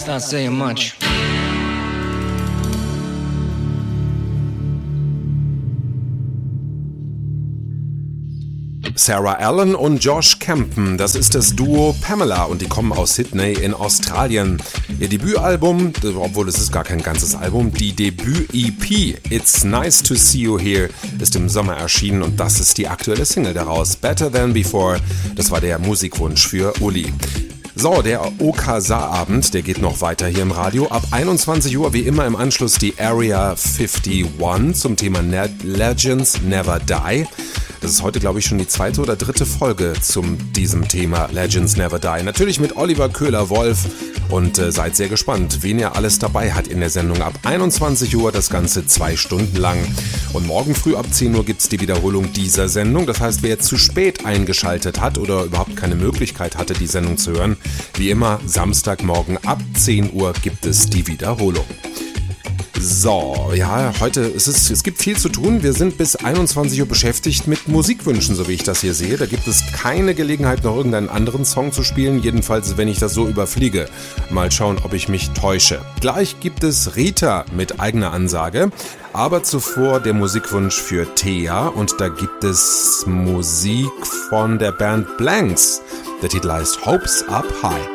That's not saying much. Sarah Allen und Josh Campen, das ist das Duo Pamela und die kommen aus Sydney in Australien. Ihr Debütalbum, obwohl es ist gar kein ganzes Album, die Debüt-EP It's Nice to See You Here ist im Sommer erschienen und das ist die aktuelle Single daraus, Better Than Before. Das war der Musikwunsch für Uli. So, der OKSA-Abend, der geht noch weiter hier im Radio. Ab 21 Uhr wie immer im Anschluss die Area 51 zum Thema Legends Never Die. Das ist heute, glaube ich, schon die zweite oder dritte Folge zu diesem Thema Legends Never Die. Natürlich mit Oliver Köhler-Wolf und seid sehr gespannt, wen ihr alles dabei hat in der Sendung. Ab 21 Uhr das Ganze 2 Stunden lang. Und morgen früh ab 10 Uhr gibt es die Wiederholung dieser Sendung. Das heißt, wer jetzt zu spät eingeschaltet hat oder überhaupt keine Möglichkeit hatte, die Sendung zu hören, wie immer, Samstagmorgen ab 10 Uhr gibt es die Wiederholung. So, ja, heute, es gibt viel zu tun. Wir sind bis 21 Uhr beschäftigt mit Musikwünschen, so wie ich das hier sehe. Da gibt es keine Gelegenheit, noch irgendeinen anderen Song zu spielen. Jedenfalls, wenn ich das so überfliege. Mal schauen, ob ich mich täusche. Gleich gibt es Rita mit eigener Ansage. Aber zuvor der Musikwunsch für Thea. Und da gibt es Musik von der Band Blanks. Der Titel heißt Hopes Up High.